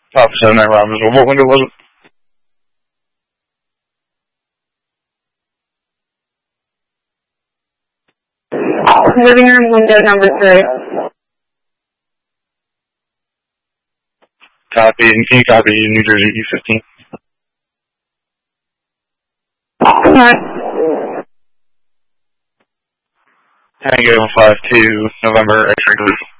Papa 79 Robbinsville. What window was it? Living room window number 3. Copy. And can you copy New Jersey E15? Tango 52 November X-ray.